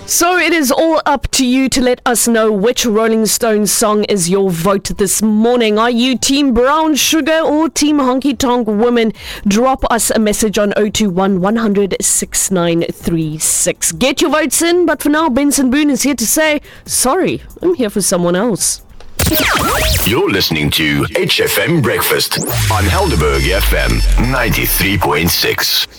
So it is all up to you to let us know which Rolling Stones song is your vote this morning. Are you Team Brown Sugar or Team Honky Tonk Woman? Drop us a message on 021 100 6936. Get your votes in, but for now, Benson Boone is here to say, sorry, I'm here for someone else. You're listening to HFM Breakfast on Helderberg FM 93.6.